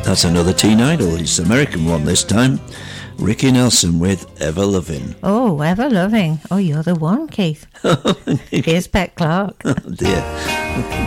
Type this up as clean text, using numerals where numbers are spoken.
That's another teen idol. It's American one this time. Ricky Nelson with Ever Loving. Oh, Ever Loving. Oh, you're the one, Keith. Here's Pet Clark. Oh dear.